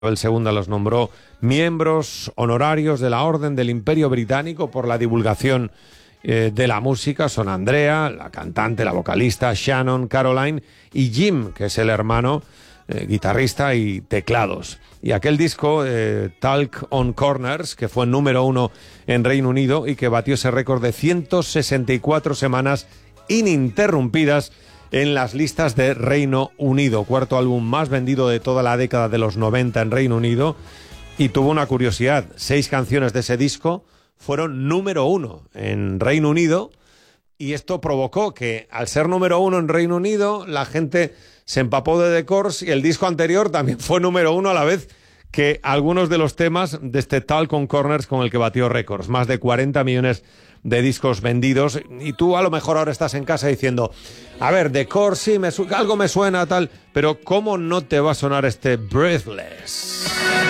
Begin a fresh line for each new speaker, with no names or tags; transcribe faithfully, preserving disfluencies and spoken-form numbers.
Isabel segunda los nombró miembros honorarios de la Orden del Imperio Británico por la divulgación eh, de la música. Son Andrea, la cantante, la vocalista, Shannon, Caroline y Jim, que es el hermano, eh, guitarrista y teclados. Y aquel disco, eh, Talk on Corners, que fue número uno en Reino Unido y que batió ese récord de ciento sesenta y cuatro semanas ininterrumpidas en las listas de Reino Unido, cuarto álbum más vendido de toda la década de los noventa en Reino Unido. Y tuvo una curiosidad: seis canciones de ese disco fueron número uno en Reino Unido, y esto provocó que, al ser número uno en Reino Unido, la gente se empapó de The Corrs, y el disco anterior también fue número uno a la vez que algunos de los temas de este Talk on Corners, con el que batió récords. Más de cuarenta millones de discos vendidos. Y tú a lo mejor ahora estás en casa diciendo: a ver, The Corrs, sí, me su- algo me suena tal, pero ¿cómo no te va a sonar este Breathless?